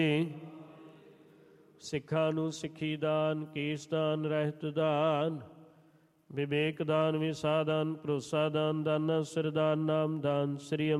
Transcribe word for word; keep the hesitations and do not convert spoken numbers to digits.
ਸਿੱਖਾਂ ਨੂੰ ਸਿੱਖੀ ਦਾਨ, ਕੇਸ ਦਾਨ, ਰਹਿਤ ਦਾਨ, ਵਿਵੇਕ ਦਾਨ, ਵਿਸਾ ਦਾਨ, ਭਰੋਸਾ ਦਾਨ, ਦਾਨਾ ਸਿਰਦਾਨ, ਨਾਮ ਦਾਨ, ਸ੍ਰੀ